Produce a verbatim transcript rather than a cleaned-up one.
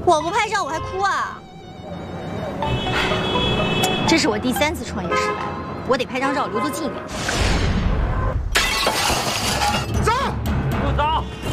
我不拍照我还哭啊！这是我第三次创业失败，我得拍张照留作纪念。 走，不走。